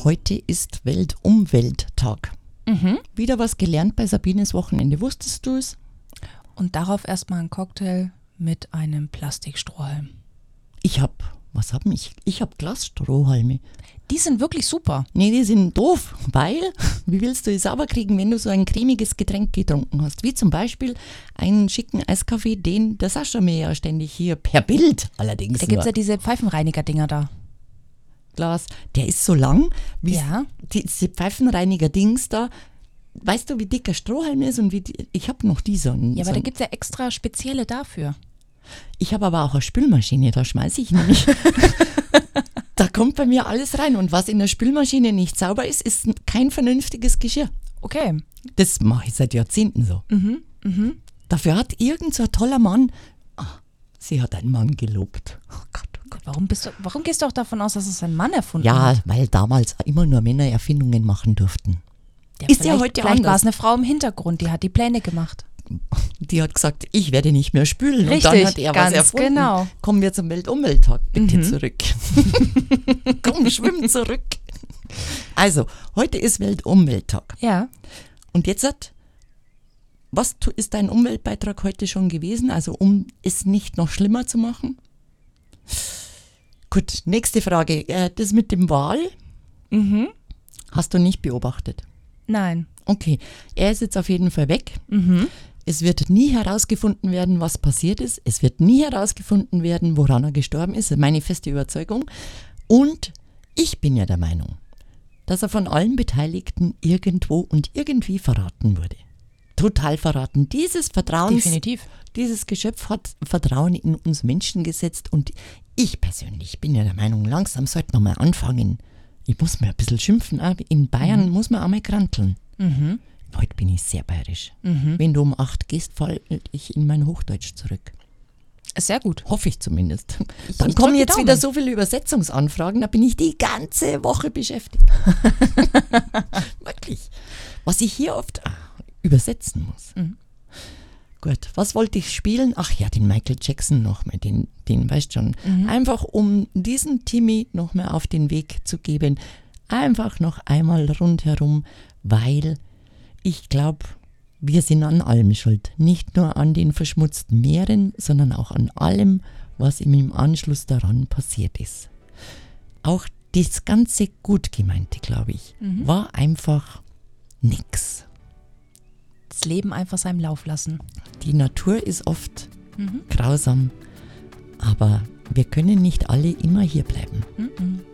Heute ist Weltumwelttag. Wieder was gelernt bei Sabines Wochenende. Wusstest du es? Und darauf erstmal ein Cocktail mit einem Plastikstrohhalm. Ich habe Glasstrohhalme. Die sind wirklich super. Nee, die sind doof, weil, wie willst du es sauber kriegen, wenn du so ein cremiges Getränk getrunken hast? Wie zum Beispiel einen schicken Eiskaffee, den der Sascha mir ja ständig hier per Bild allerdings Da gibt es ja diese Pfeifenreiniger-Dinger da. Glas, der ist so lang, wie Ja. diese Pfeifenreiniger-Dings da. Weißt du, wie dick ein Strohhalm ist und ich habe noch die so. Ja, aber da gibt es ja extra spezielle dafür. Ich habe aber auch eine Spülmaschine, da schmeiße ich nämlich. Da kommt bei mir alles rein und was in der Spülmaschine nicht sauber ist, ist kein vernünftiges Geschirr. Okay. Das mache ich seit Jahrzehnten so. Dafür hat irgend so ein toller Mann, sie hat einen Mann gelobt. Oh Gott, oh Gott. Warum gehst du auch davon aus, dass es ein Mann erfunden Ja, hat? weil damals immer nur Männer Erfindungen machen durften. Ist ja heute Vielleicht war es anders. eine Frau im Hintergrund, die hat die Pläne gemacht. Die hat gesagt, ich werde nicht mehr spülen. Richtig, und dann hat er ganz was erfunden. genau. Kommen wir zum Weltumwelttag bitte zurück. Komm, schwimm zurück. Also, heute ist Weltumwelttag. Ja. Und jetzt, was ist dein Umweltbeitrag heute schon gewesen? Also, um es nicht noch schlimmer zu machen? Gut, nächste Frage. Das mit dem Wal hast du nicht beobachtet? Nein. Okay, er ist jetzt auf jeden Fall weg. Es wird nie herausgefunden werden, was passiert ist. Es wird nie herausgefunden werden, woran er gestorben ist. Das ist meine feste Überzeugung. Und ich bin ja der Meinung, dass er von allen Beteiligten irgendwo und irgendwie verraten wurde. Total verraten. Dieses Definitiv. Dieses Geschöpf hat Vertrauen in uns Menschen gesetzt und ich persönlich bin ja der Meinung, langsam sollten wir mal anfangen. Ich muss mal ein bisschen schimpfen. In Bayern muss man einmal kranteln. Heute bin ich sehr bayerisch. Wenn du um 8 gehst, falle ich in mein Hochdeutsch zurück. Sehr gut. Hoffe ich zumindest. Dann ich kommen drück die jetzt wieder Daumen. so viele Übersetzungsanfragen, da bin ich die ganze Woche beschäftigt. Wirklich. Was ich hier oft übersetzen muss. Gut, was wollte ich spielen? Ach ja, den Michael Jackson nochmal, den weißt schon. Einfach um diesen Timmy nochmal auf den Weg zu geben. Einfach noch einmal rundherum, weil ich glaube, wir sind an allem schuld. Nicht nur an den verschmutzten Meeren, sondern auch an allem, was ihm im Anschluss daran passiert ist. Auch das ganze Gutgemeinte, glaube ich, war einfach nix. Das Leben einfach seinem Lauf lassen. Die Natur ist oft grausam, aber wir können nicht alle immer hier bleiben.